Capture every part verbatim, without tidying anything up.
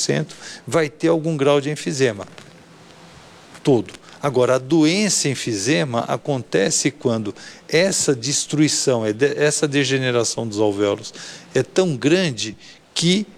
cento vai ter algum grau de enfisema. Todo. Agora, a doença enfisema acontece quando essa destruição, essa degeneração dos alvéolos é tão grande que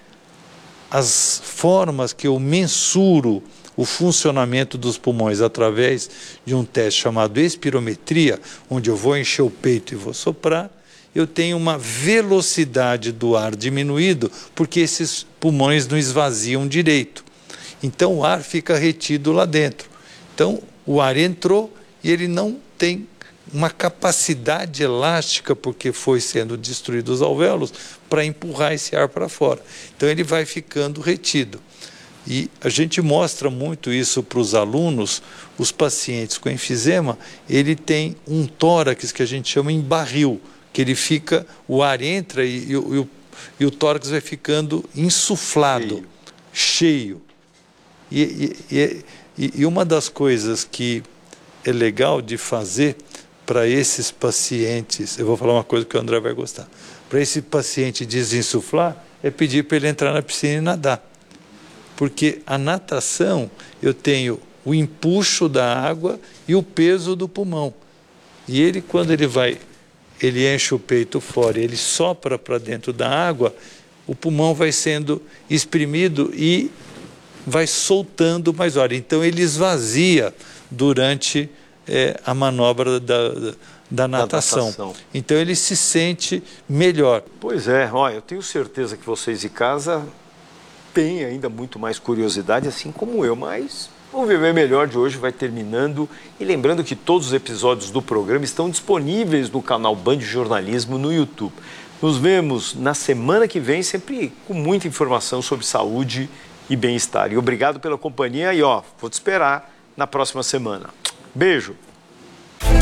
as formas que eu mensuro o funcionamento dos pulmões através de um teste chamado espirometria, onde eu vou encher o peito e vou soprar, eu tenho uma velocidade do ar diminuído, porque esses pulmões não esvaziam direito. Então o ar fica retido lá dentro. Então o ar entrou e ele não tem uma capacidade elástica, porque foi sendo destruídos os alvéolos, para empurrar esse ar para fora. Então ele vai ficando retido. E a gente mostra muito isso para os alunos. Os pacientes com enfisema, ele tem um tórax que a gente chama em barril, que ele fica, o ar entra e, e, e, o, e o tórax vai ficando insuflado, cheio. cheio. E, e, e, e uma das coisas que é legal de fazer para esses pacientes, eu vou falar uma coisa que o André vai gostar, para esse paciente desinsuflar, é pedir para ele entrar na piscina e nadar. Porque a natação, eu tenho o empuxo da água e o peso do pulmão. E ele, quando ele vai, ele enche o peito fora, ele sopra para dentro da água, o pulmão vai sendo exprimido e vai soltando mais ar. Então ele esvazia durante é, a manobra da, da, da natação. natação. Então ele se sente melhor. Pois é, ó, eu tenho certeza que vocês de casa têm ainda muito mais curiosidade, assim como eu, mas o Viver Melhor de hoje vai terminando. E lembrando que todos os episódios do programa estão disponíveis no canal Band Jornalismo no YouTube. Nos vemos na semana que vem, sempre com muita informação sobre saúde e bem-estar. E obrigado pela companhia e ó, vou te esperar na próxima semana. Beijo!